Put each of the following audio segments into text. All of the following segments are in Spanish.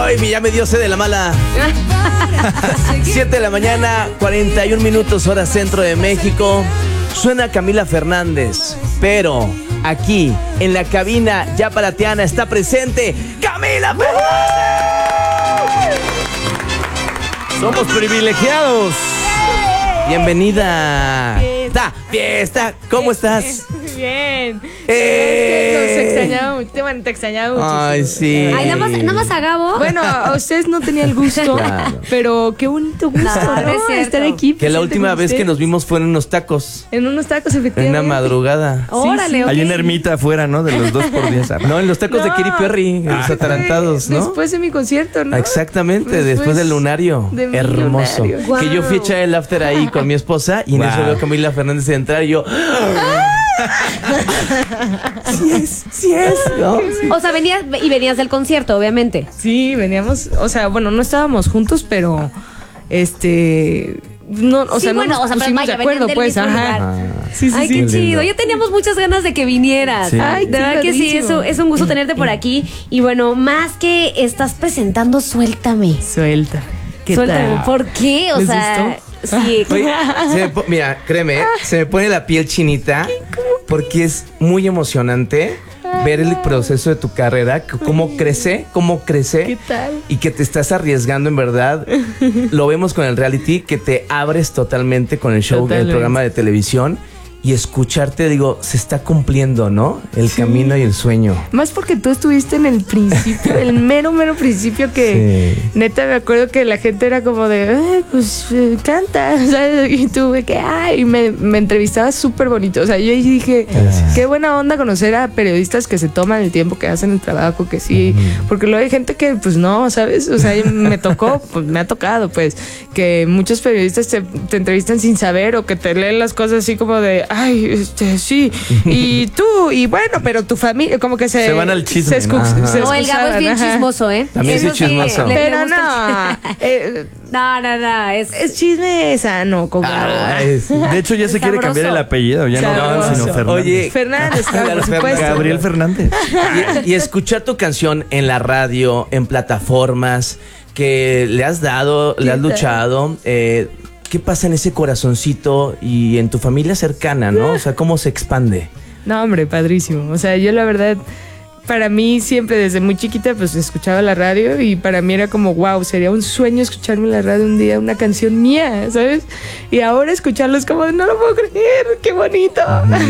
Ay, ya me dio sed de la mala. 7 de la mañana, 41 minutos, hora centro de México. Suena Camila Fernández, pero aquí, en la cabina ya palatiana, está presente ¡Camila Fernández! Somos privilegiados. Bienvenida. Fiesta, ¿cómo estás? Bien. Te extrañaba mucho. Ay, sí. Ay, nada más a Gabo. Bueno, a ustedes no tenía el gusto, Claro. Pero qué bonito gusto, No, es cierto. estar aquí. Que la última vez que nos vimos fue en unos tacos. En unos tacos, En efectivamente. una madrugada. Órale, ok. Hay una ermita afuera, ¿no? De los 2x10. No, en los tacos de Katy Perry, en los atarantados, ¿no? Después de mi concierto, ¿no? Exactamente, después del lunario. de mi Hermoso. lunario. Guau. Que yo fui a echar el after ahí con mi esposa y en eso veo a Camila Fernández entrar y yo. Sí es. ¿No? Sí. O sea, venías del concierto, obviamente. Sí, veníamos, o sea, bueno, no estábamos juntos, pero no, o Sí, sea, bueno, no nos o sea, pero pusimos vaya, de acuerdo, venían del pues, mismo ajá. lugar. Sí, Ay, qué Qué chido. lindo. Ya teníamos muchas ganas de que vinieras. Sí. Ay, De verdad que sí, padrísimo. es un gusto tenerte por aquí. Y bueno, más que estás presentando, suéltame. Suelta. ¿Qué Suéltame. tal? ¿Por qué? O ¿Les sea, gustó? sí. Oye, mira, créeme, se me pone la piel chinita porque es muy emocionante ver el proceso de tu carrera, cómo crece, ¿Qué tal? y que te estás arriesgando en verdad. Lo vemos con el reality, que te abres totalmente con el show, el Totalmente. programa de televisión. Y escucharte, digo, se está cumpliendo, ¿no? El camino y el sueño. Más porque tú estuviste en el principio, el mero principio que neta me acuerdo que la gente era como de, canta, ¿sabes? Y tú de que, me entrevistabas súper bonito. O sea, yo ahí dije, qué buena onda conocer a periodistas que se toman el tiempo, que hacen el trabajo, que sí. Porque luego hay gente que, pues no, ¿sabes? O sea, me tocó, pues me ha tocado, pues, que muchos periodistas te entrevistan sin saber o que te leen las cosas así como de, sí, y tú, y bueno, pero tu familia, como que se van al chisme, ¿no? Ajá. No, el Gabo es bien ajá. chismoso, ¿eh? También soy Eso sí, chismoso. le Pero gusta el no, No, es chisme sano con Gabo. Ay, sí. De hecho, ya se quiere Sabroso. cambiar el apellido. Ya no, Sabroso. sino Fernández. Oye, Fernández, claro, por supuesto. Gabriel Fernández. y escuchar tu canción en la radio, en plataformas, que le has dado, le has luchado, ¿qué pasa en ese corazoncito y en tu familia cercana, no? O sea, ¿cómo se expande? No, hombre, padrísimo. O sea, yo la verdad, para mí siempre desde muy chiquita pues escuchaba la radio y para mí era como, wow, sería un sueño escucharme en la radio un día una canción mía, ¿sabes? Y ahora escucharlo es como, no lo puedo creer, qué bonito.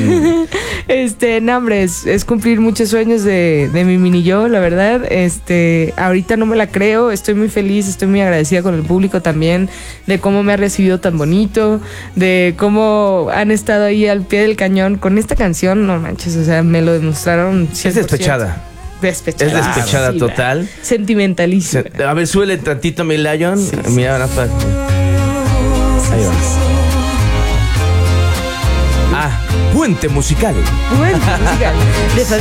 No, hombre, es cumplir muchos sueños de mi mini yo, la verdad. Ahorita no me la creo, estoy muy feliz, estoy muy agradecida con el público también, de cómo me ha recibido tan bonito, de cómo han estado ahí al pie del cañón con esta canción, no manches, o sea, me lo demostraron 100%. Es despechada. Despechada. Es despechada Sí, total. Sentimentalísima. A ver, súbele tantito a mi Lion. Mira, Rafa. Ahí va. Puente musical. Bueno, música de